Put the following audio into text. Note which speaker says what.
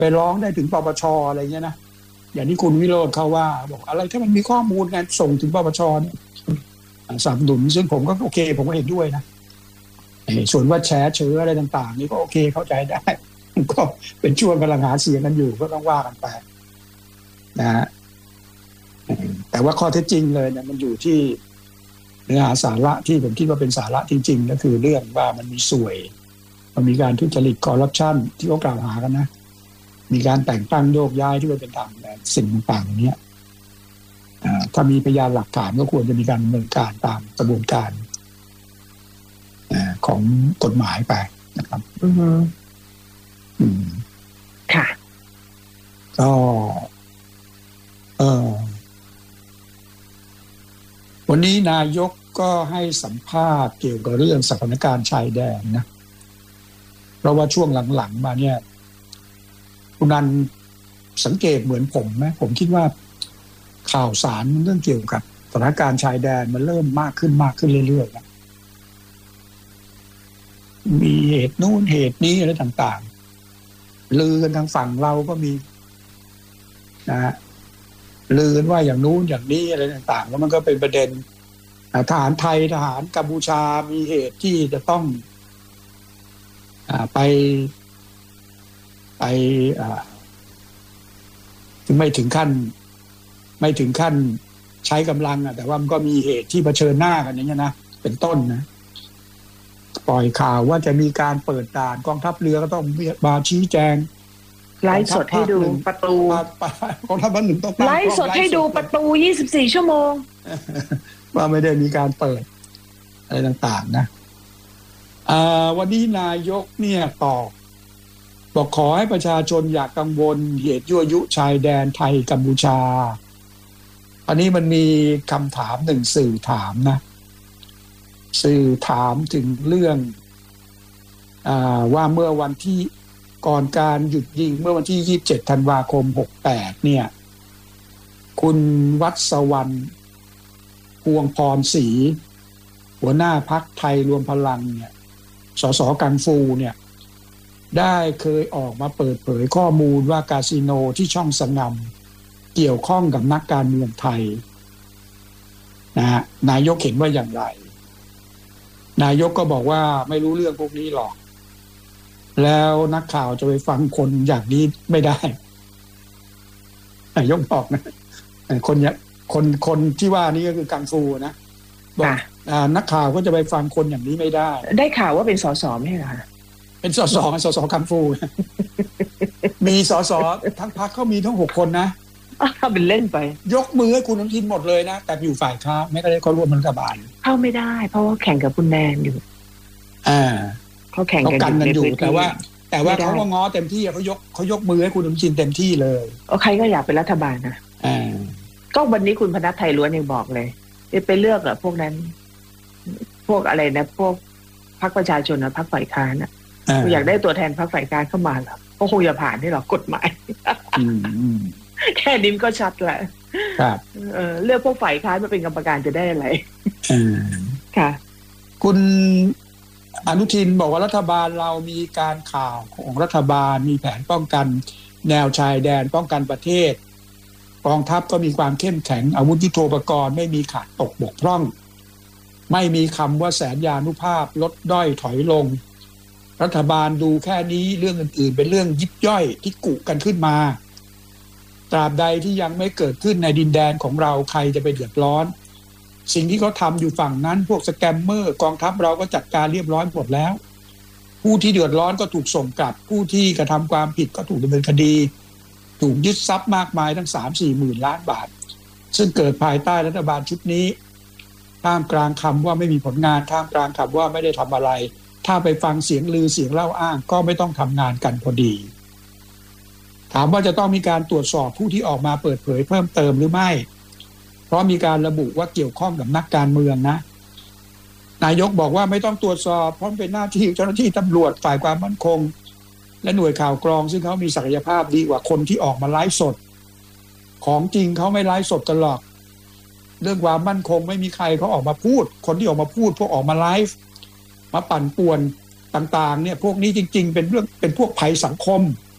Speaker 1: ไปร้องได้ถึงปปชอะไรเงี้ยนะอย่างที่คุณวิโรจน์เขาว่าบอกอะไรถ้ามันมีข้อมูลงานส่งถึงปปชเนี่ยสนับสนุนซึ่งผมก็โอเคผมก็เห็นด้วยนะส่วนว่าแชร์เชื้ออะไรต่างๆนี่ก็โอเคเข้าใจได้ก็เป็นช่วงกำลังหาเสียงกันอยู่ก็ต้องว่ากันไปนะฮะแต่ว่าข้อเท็จจริงเลยเนี่ยมันอยู่ที่เนื้อหาสาระที่ผมคิดว่าเป็นสาระจริงๆก็คือเรื่องว่ามันมีสวยมันมีการทุจริตคอร์รัปชันที่เขากล่าวหากันนะมีการแต่งตั้งโยกย้ายที่ไม่เป็นธรรมสิ่งต่างๆนี้ถ้ามีพยานหลักฐานก็ควรจะมีการดำเนินการตามกระบวนการของกฎหมายไปนะครับ
Speaker 2: ค่ะ
Speaker 1: ก็วันนี้นายกก็ให้สัมภาษณ์เกี่ยวกับเรื่องสถานการณ์ชายแดนนะเพราะว่าช่วงหลังๆมาเนี่ยคุณนันสังเกตเหมือนผมไหมผมคิดว่าข่าวสารเรื่องเกี่ยวกับสถานการณ์ชายแดนมันเริ่มมากขึ้นเรื่อยๆนะมีเหตุนู้นเหตุนี้อะไรต่างๆลือกันทางฝั่งเราก็มีนะฮะลือกันว่าอย่างนู้นอย่างนี้อะไรต่างๆแล้วมันก็เป็นประเด็นทหารไทยทหารกัมพูชามีเหตุที่จะต้องไปถึงไม่ถึงขั้นใช้กำลังแต่ว่ามันก็มีเหตุที่เผชิญหน้ากันอย่างนี้นะเป็นต้นนะปล่อยข่าวว่าจะมีการเปิดด่านกองทัพเรือก็ต้องมาชี้แจง
Speaker 2: ไลฟ์สดให้ดูประตู
Speaker 1: กองทัพภาคหนึ่งต้อง
Speaker 2: ไลฟ์สดให้ดูประตู24ชั่วโมง
Speaker 1: ว่าไม่ได้มีการเปิดอะไรต่างๆนะวันนี้นายกเนี่ยบอกขอให้ประชาชนอย่ากังวลเหตุยั่วยุชายแดนไทยกัมพูชาอันนี้มันมีคำถามหนึ่งสื่อถามนะสื่อถามถึงเรื่องว่าเมื่อวันที่ก่อนการหยุดยิงเมื่อวันที่27ธันวาคม68เนี่ยคุณวัศวรรณพวงพรศรีหัวหน้าพรรคไทยรวมพลังเนี่ยสสกังฟูเนี่ยได้เคยออกมาเปิดเผยข้อมูลว่าคาสิโนที่ช่องสงมเกี่ยวข้องกับนักการเมืองไทยนะฮะนายกเห็นว่าอย่างไรนายกก็บอกว่าไม่รู้เรื่องพวกนี้หรอกแล้วนักข่าวจะไปฟังคนอย่างนี้ไม่ได้นายกบอกนะคนที่ว่านี้ก็คือกังฟูนะบอกนักข่าวก็จะไปฟังคนอย่างนี้ไม่ได้
Speaker 2: ข่าวว่าเป็นสสไม่ใช่เหรอ
Speaker 1: เป็นสสกังฟูมีสสทั้งพรรคเขามีทั้ง6คนนะ
Speaker 2: เป็นเล่นไป
Speaker 1: ยกมือให้คุณอนุทินหมดเลยนะแต่อยู่ฝ่ายค้านไม่ได้เขาร่วมรัฐบาล
Speaker 2: เข้าไม่ได้เพราะว่าแข่งกับคุณแนนอยู่เขาแข่งกัน
Speaker 1: อยู่แต่ว่าเขาก็ง้อเต็มที่เขายกมือให้คุณอนุทินเต็มที่เลย
Speaker 2: ใครก็อยากเป็นรัฐบาลนะก็วันนี้คุณพนัสไทยล้วนยังบอกเลยไปเลือกพวกนั้นพวกอะไรนะพวกพรรคประชาชนนะพรรคฝ่ายค้านนะอยากได้ตัวแทนพรรคฝ่ายค้านเข้ามาหรอก็คงจะผ่านให้หรอกกฎหมายแค่นี้ก็ชัดแหละ
Speaker 1: ครับ
Speaker 2: เลือกพวกฝ่ายค้านมาเป็นกรรมการจะได้อะไรค่ะ
Speaker 1: คุณอนุทินบอกว่ารัฐบาลเรามีการข่าวของรัฐบาลมีแผนป้องกันแนวชายแดนป้องกันประเทศกองทัพก็มีความเข้มแข็งอาวุธยุทโธปกรณ์ไม่มีขาดตกบกพร่องไม่มีคำว่าแสนยานุภาพลดด้อยถอยลงรัฐบาลดูแค่นี้เรื่องอื่นๆเป็นเรื่องยิบย่อยที่กุกันขึ้นมาตราบใดที่ยังไม่เกิดขึ้นในดินแดนของเราใครจะไปเดือดร้อนสิ่งที่เขาทำอยู่ฝั่งนั้นพวกสแกมเมอร์กองทัพเราก็จัดการเรียบร้อยหมดแล้วผู้ที่เดือดร้อนก็ถูกส่งกลับผู้ที่กระทำความผิดก็ถูกดำเนินคดีถูกยึดทรัพย์มากมายทั้ง 3-4 หมื่นล้านบาทซึ่งเกิดภายใต้รัฐบาลชุดนี้ท่ามกลางคำว่าไม่มีผลงานท่ามกลางคำว่าไม่ได้ทำอะไรถ้าไปฟังเสียงลือเสียงเล่าอ้างก็ไม่ต้องทำงานกันพอดีถามว่าจะต้องมีการตรวจสอบผู้ที่ออกมาเปิดเผยเพิ่มเติมหรือไม่เพราะมีการระบุว่าเกี่ยวข้องกับนักการเมืองนะนายกบอกว่าไม่ต้องตรวจสอบเพราะเป็นหน้าที่เจ้าหน้าที่ตำรวจฝ่ายความมั่นคงและหน่วยข่าวกรองซึ่งเขามีศักยภาพดีกว่าคนที่ออกมาไลฟ์สดของจริงเขาไม่ไลฟ์สดกันหรอกเรื่องความมั่นคงไม่มีใครเขาออกมาพูดคนที่ออกมาพูดพวกออกมาไลฟ์มาปั่นป่วนต่างๆเนี่ยพวกนี้จริงๆเป็นพวกภัยสังคม